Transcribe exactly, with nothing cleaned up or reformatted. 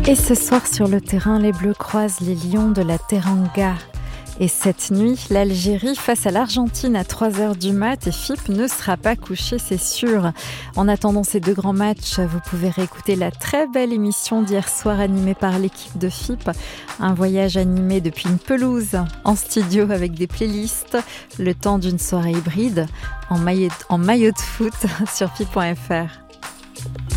Et ce soir sur le terrain, les Bleus croisent les Lions de la Teranga. Et cette nuit, l'Algérie face à l'Argentine à trois heures du mat et F I P ne sera pas couché, c'est sûr. En attendant ces deux grands matchs, vous pouvez réécouter la très belle émission d'hier soir animée par l'équipe de F I P. Un voyage animé depuis une pelouse en studio avec des playlists, le temps d'une soirée hybride en maillot, en maillot de foot sur F I P point F R.